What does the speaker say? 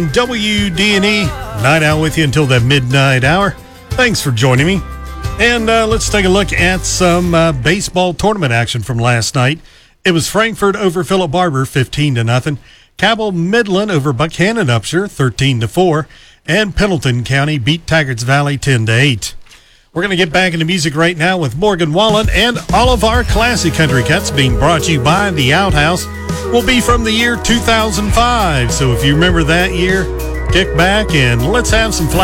WDNE Night Out with you until that midnight hour. Thanks for joining me. And let's take a look at some baseball tournament action from last night. It was Frankfort over Philip Barber, 15-0. Cabell Midland over Buchanan Upshur, 13-4. And Pendleton County beat Taggarts Valley, 10-8. We're going to get back into music right now with Morgan Wallen, and all of our classic country cuts being brought to you by The Outhouse will be from the year 2005. So if you remember that year, kick back and let's have some